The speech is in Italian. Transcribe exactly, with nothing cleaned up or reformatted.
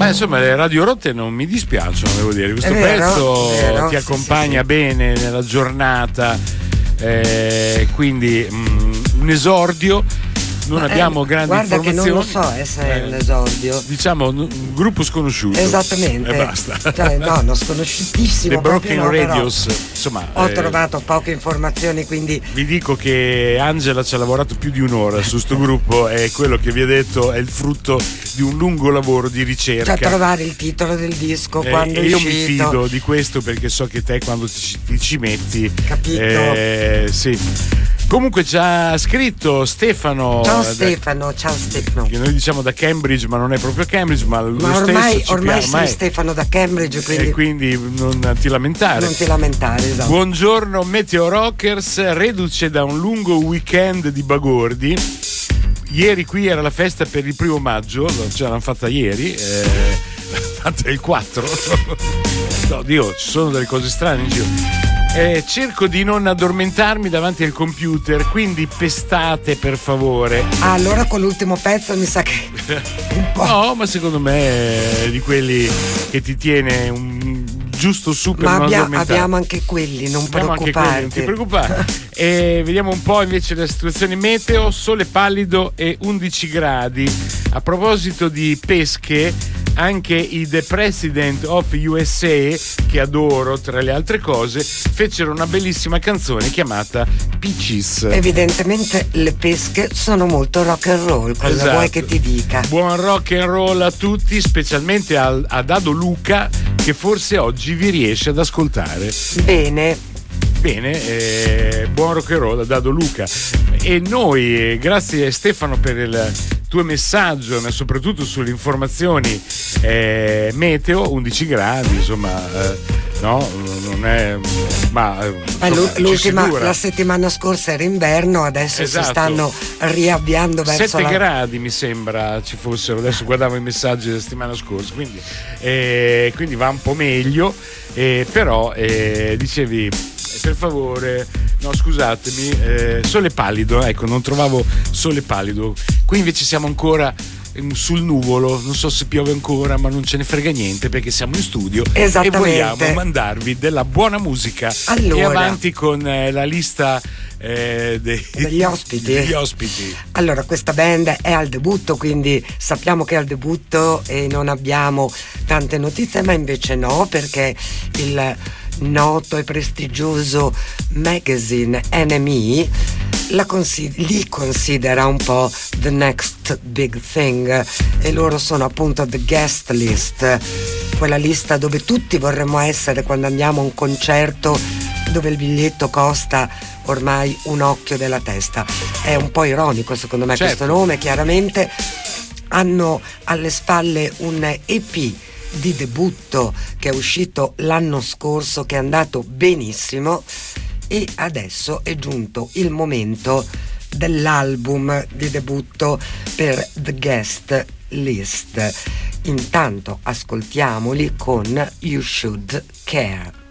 Ma insomma le radio rotte non mi dispiacciono, devo dire, questo vero, pezzo vero, ti sì, accompagna sì, sì. bene nella giornata, eh, quindi mh, un esordio. Non Ma, abbiamo eh, grandi guarda informazioni. che non lo so eh, se è Eh, un esordio. Diciamo un gruppo sconosciuto. Esattamente. E basta. Cioè, no, non sconosciutissimo. The Broken no, Radios. però Insomma, ho eh, trovato poche informazioni, quindi vi dico che Angela ci ha lavorato più di un'ora su sto gruppo e quello che vi ha detto è il frutto di un lungo lavoro di ricerca. cioè trovare il titolo del disco Eh, quando e è io uscito. mi fido di questo perché so che te quando ti, ti ci metti, Capito? eh, sì. Comunque ci ha scritto Stefano. Ciao da- Stefano, ciao Stefano. che noi diciamo da Cambridge, ma non è proprio Cambridge, ma, lo Ma ormai, stesso ci ormai piace, sei Stefano da Cambridge, quindi, e quindi non ti lamentare. non ti lamentare, esatto. Buongiorno Meteo Rockers, reduce da un lungo weekend di bagordi. Ieri qui era la festa per il primo maggio, ce l'hanno fatta ieri, eh, l'hanno fatta il quattro. No, Dio, ci sono delle cose strane in giro. Eh, cerco di non addormentarmi davanti al computer, quindi pestate per favore. Ah, allora con l'ultimo pezzo mi sa che un po'. No, ma secondo me è di quelli che ti tiene un giusto su per Ma non abbia- addormentarti. abbiamo anche quelli, non Abbiamo anche preoccuparti. quelli, non ti preoccupare. E vediamo un po' invece la situazione meteo. Sole pallido e undici gradi. A proposito di pesche, anche i The President of U S A, che adoro tra le altre cose, fecero una bellissima canzone chiamata Peaches. Evidentemente le pesche sono molto rock and roll, cosa Esatto. vuoi che ti dica? Buon rock and roll a tutti, specialmente al, a Dado Luca, che forse oggi vi riesce ad ascoltare. Bene. Bene, eh, buon rock and roll a Dado Luca. E noi, eh, grazie Stefano per il tuo messaggio, ma soprattutto sulle informazioni eh, meteo, undici gradi, insomma, eh, no, non è, ma eh, Ma insomma, l'u- l'ultima, ci si dura. la settimana scorsa era inverno, adesso Esatto. si stanno riavviando verso sette la... gradi mi sembra ci fossero, adesso guardavo i messaggi della settimana scorsa, quindi, eh, quindi va un po' meglio, eh, però eh, dicevi per favore, no scusatemi, eh, sole pallido, ecco, non trovavo sole pallido, qui invece siamo ancora ehm, sul nuvolo, non so se piove ancora, ma non ce ne frega niente perché siamo in studio e Esattamente. vogliamo mandarvi della buona musica. Allora. E avanti con eh, la lista eh, dei- Degli ospiti. degli ospiti. Allora, questa band è al debutto, quindi sappiamo che è al debutto e non abbiamo tante notizie, ma invece no, perché il noto e prestigioso magazine N M E la consid- li considera un po' the next big thing, e loro sono appunto the guest list, quella lista dove tutti vorremmo essere quando andiamo a un concerto dove il biglietto costa ormai un occhio della testa. È un po' ironico secondo me, Certo. questo nome. Chiaramente hanno alle spalle un E P di debutto che è uscito l'anno scorso, che è andato benissimo, e adesso è giunto il momento dell'album di debutto per The Guest List. Intanto ascoltiamoli con You Should Care.